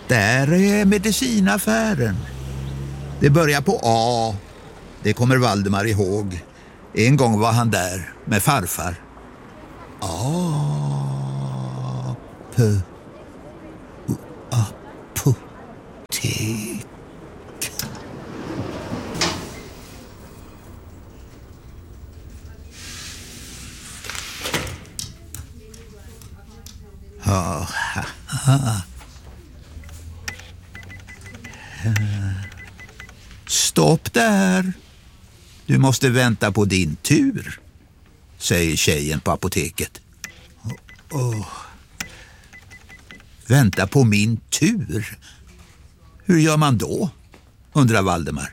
Där är medicinaffären. Det börjar på A. Det kommer Valdemar ihåg. En gång var han där med farfar. Apotek. Stopp där. Du måste vänta på din tur, säger tjejen på apoteket. Vänta på min tur? Hur gör man då? Undrar Valdemar.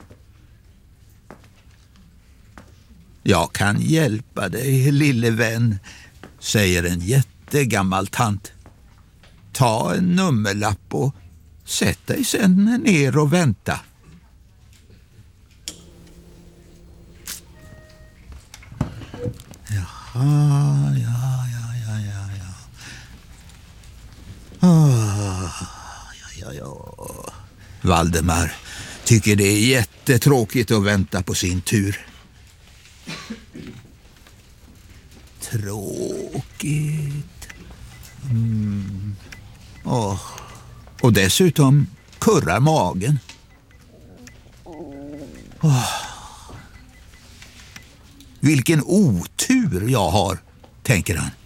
Jag kan hjälpa dig, lille vän, säger en jättegammal tant. Ta en nummerlapp och sätt dig sen ner och vänta. Valdemar tycker det är jättetråkigt att vänta på sin tur. Tråkigt. Och dessutom kurrar magen. Vilken otur jag har, tänker han.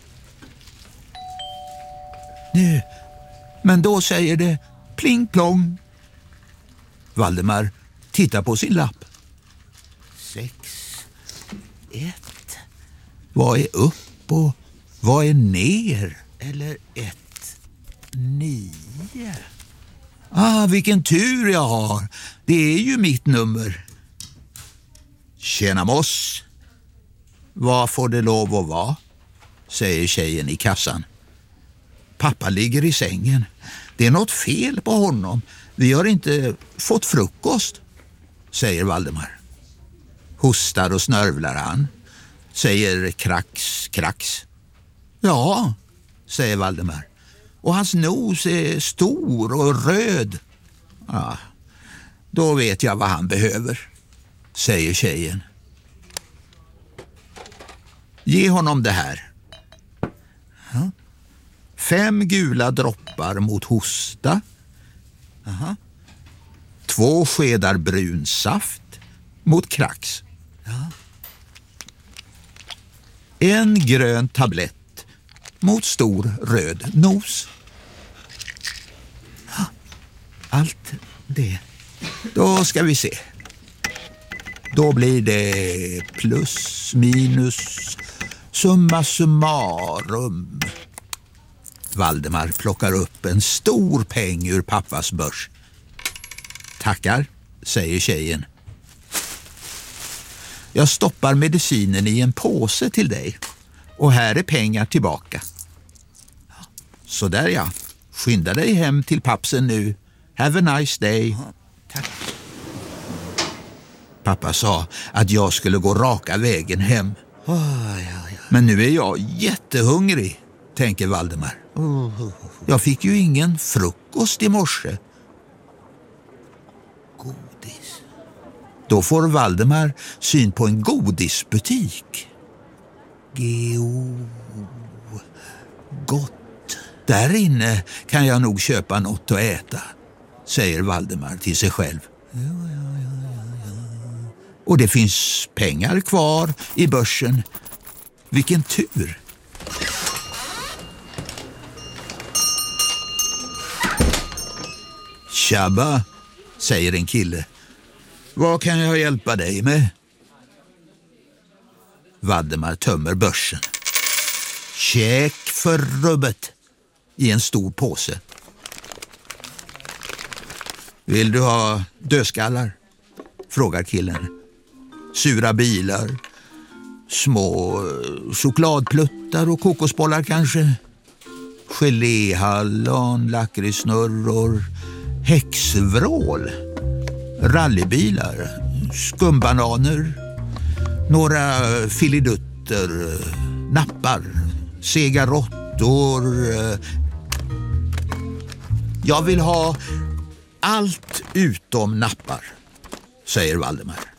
Nu, men då säger det pling plong. Valdemar tittar på sin lapp. 6, 1. Vad är upp och vad är ner? Eller 1, 9. Vilken tur jag har. Det är ju mitt nummer. Tjena moss. Vad får det lov att vara? Säger tjejen i kassan. Pappa ligger i sängen. Det är något fel på honom. Vi har inte fått frukost, säger Valdemar. Hostar och snörvlar han. Säger krax, krax. Ja, säger Valdemar. Och hans nos är stor och röd. Då vet jag vad han behöver, säger tjejen. Ge honom det här. 5 gula droppar mot hosta. 2 skedar brun saft mot krax. 1 grön tablett mot stor röd nos. Allt det. Då ska vi se. Då blir det plus, minus, summa summarum. Valdemar plockar upp en stor peng ur pappas börs. Tackar, säger tjejen. Jag stoppar medicinen i en påse till dig. Och här är pengar tillbaka. Så där ja. Skynda dig hem till pappsen nu. Have a nice day. Tack. Pappa sa att jag skulle gå raka vägen hem. Men nu är jag jättehungrig, tänker Valdemar. Jag fick ju ingen frukost i morse. Godis. Då får Valdemar syn på en godisbutik. Gott. Där inne kan jag nog köpa något att äta, säger Valdemar till sig själv. Och det finns pengar kvar i börsen. Vilken tur. Tjabba, säger en kille. Vad kan jag hjälpa dig med? Valdemar tömmer börsen. Check för rubbet i en stor påse. Vill du ha dödskallar? Frågar killen. Sura bilar, små chokladpluttar och kokosbollar kanske. Geléhallon, lakritssnurror, häxvrål, rallybilar, skumbananer, några filidutter, nappar, sega råttor. Jag vill ha allt utom nappar, säger Valdemar.